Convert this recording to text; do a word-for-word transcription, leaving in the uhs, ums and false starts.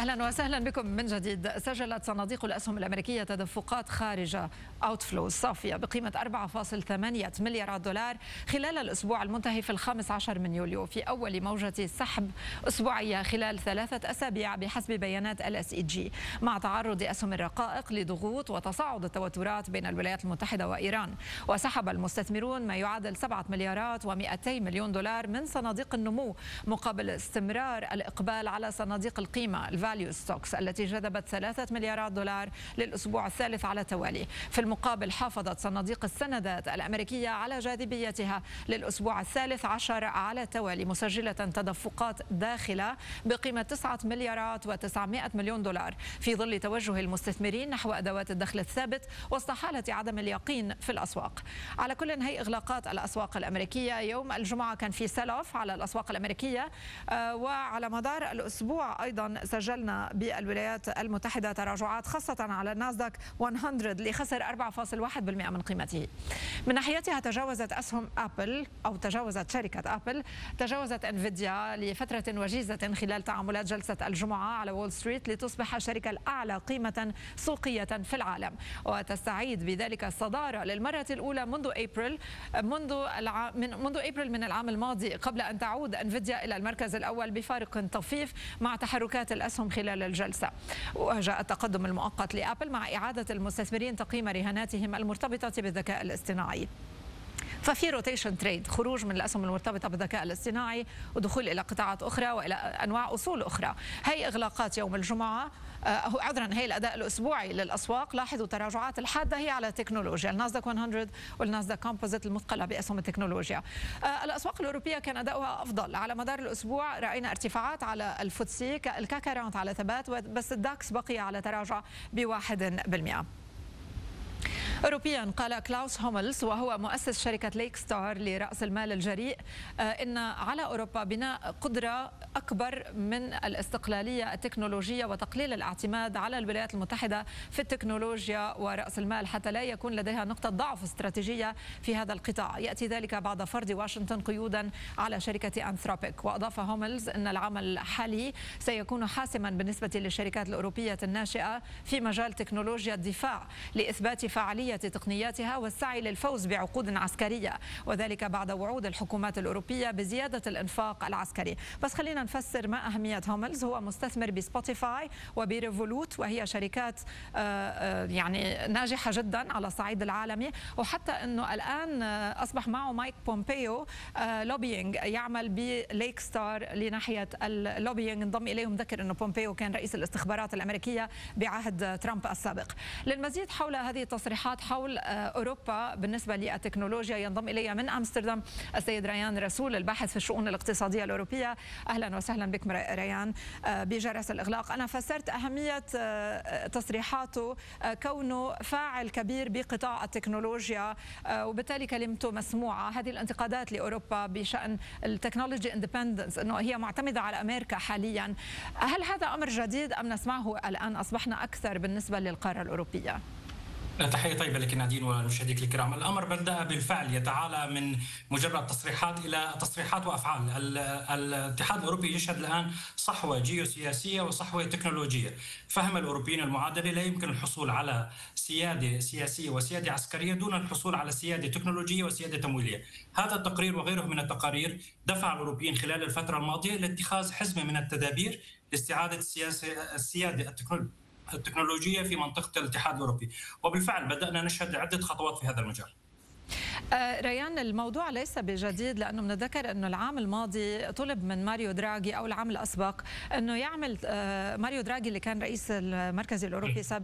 أهلا وسهلا بكم من جديد. سجلت صناديق الأسهم الأمريكية تدفقات خارجة أوتفلو صافية بقيمة أربعة فاصلة ثمانية مليارات دولار خلال الأسبوع المنتهي في الخامس عشر من يوليو، في أول موجة سحب أسبوعية خلال ثلاثة أسابيع بحسب بيانات ال إس إي جي، مع تعرض أسهم الرقائق لضغوط وتصاعد التوترات بين الولايات المتحدة وإيران. وسحب المستثمرون ما يعادل سبعة مليارات ومئتي مليون دولار من صناديق النمو مقابل استمرار الإقبال على صناديق القيمة الفاليو ستوكس التي جذبت ثلاثة مليارات دولار للأسبوع الثالث على التوالي. في المقابل حافظت صناديق السندات الأمريكية على جاذبيتها للأسبوع الثالث عشر على التوالي، مسجلة تدفقات داخلة بقيمة تسعة مليارات وتسعمئة مليون دولار، في ظل توجه المستثمرين نحو أدوات الدخل الثابت وسط حالة عدم اليقين في الأسواق. على كل، هي إغلاقات الأسواق الأمريكية يوم الجمعة كان في سيل اوف على الأسواق الأمريكية، وعلى مدار الأسبوع أيضا سجلنا بالولايات المتحدة تراجعات خاصة على الناسداك مئة اللي خسر أربعة فاصلة واحد بالمئة من قيمته. من ناحيتها تجاوزت أسهم أبل أو تجاوزت شركة أبل تجاوزت انفيديا لفترة وجيزة خلال تعاملات جلسة الجمعة على وول ستريت لتصبح الشركة الأعلى قيمة سوقية في العالم، وتستعيد بذلك الصدارة للمرة الأولى منذ أبريل منذ الع... من منذ أبريل من العام الماضي، قبل أن تعود انفيديا إلى المركز الأول بفارق طفيف مع تحركات الأسهم خلال الجلسة. وجاء التقدم المؤقت لأبل مع إعادة المستثمرين تقييم رهاناتهم المرتبطة بالذكاء الاصطناعي. ففي روتيشن تريد، خروج من الأسهم المرتبطة بالذكاء الاصطناعي ودخول إلى قطاعات أخرى وإلى أنواع أصول أخرى. هي إغلاقات يوم الجمعة، هو عذرا هي الأداء الأسبوعي للأسواق. لاحظوا تراجعات الحادة هي على التكنولوجيا، الناسداك مئة والناسداك كومبوزيت المثقلة بأسهم التكنولوجيا. الأسواق الأوروبية كان أداؤها أفضل على مدار الأسبوع، رأينا ارتفاعات على الفوتسي، الكاك أربعين على ثبات، بس الداكس بقي على تراجع بواحد بالمئة. أوروبيا، قال كلاوس هوملز وهو مؤسس شركة ليك ستار لرأس المال الجريء إن على أوروبا بناء قدرة أكبر من الاستقلالية التكنولوجية وتقليل الاعتماد على الولايات المتحدة في التكنولوجيا ورأس المال حتى لا يكون لديها نقطة ضعف استراتيجية في هذا القطاع. يأتي ذلك بعد فرض واشنطن قيودا على شركة أنثروبيك. وأضاف هوملز أن العام الحالي سيكون حاسما بالنسبة للشركات الأوروبية الناشئة في مجال تكنولوجيا الدفاع لإثبات فعالية تقنياتها والسعي للفوز بعقود عسكرية، وذلك بعد وعود الحكومات الأوروبية بزيادة الإنفاق العسكري. بس خلينا نفسر ما أهمية هوملز. هو مستثمر بسبوتيفاي وبريفولوت، وهي شركات يعني ناجحة جدا على الصعيد العالمي، وحتى أنه الآن أصبح معه مايك بومبيو لوبينج يعمل بليك ستار لناحية اللوبينج، انضم إليهم. ذكر أنه بومبيو كان رئيس الاستخبارات الأمريكية بعهد ترامب السابق. للمزيد حول هذه التصريحات حول أوروبا بالنسبة للتكنولوجيا ينضم إلي من أمستردام السيد ريان رسول، الباحث في الشؤون الاقتصادية الأوروبية. أهلا وسهلا بك ريان. بجرس الإغلاق، أنا فسرت أهمية تصريحاته كونه فاعل كبير بقطاع التكنولوجيا، وبالتالي كلمته مسموعة. هذه الانتقادات لأوروبا بشأن التكنولوجي اندبندنس، أنه هي معتمدة على أمريكا حاليا، هل هذا أمر جديد أم نسمعه الآن أصبحنا أكثر بالنسبة للقارة الأوروبية؟ تحية طيبة لك نادين ومشاهديك الكرام. الأمر بدأ بالفعل يتعالى من مجرد تصريحات إلى تصريحات وأفعال. الاتحاد الأوروبي يشهد الآن صحوة جيوسياسية وصحوة تكنولوجية. فهم الأوروبيين المعادلة: لا يمكن الحصول على سيادة سياسية وسيادة عسكرية دون الحصول على سيادة تكنولوجية وسيادة تمويلية. هذا التقرير وغيره من التقارير دفع الأوروبيين خلال الفترة الماضية لاتخاذ حزمة من التدابير لاستعادة السيادة التكنولوجية التكنولوجية في منطقة الاتحاد الأوروبي، وبالفعل بدأنا نشهد عدة خطوات في هذا المجال. ريان، الموضوع ليس بجديد، لأنه بنتذكر أنه العام الماضي طلب من ماريو دراغي أو العام الأسبق أنه يعمل، ماريو دراغي اللي كان رئيس المركز الأوروبي سابقا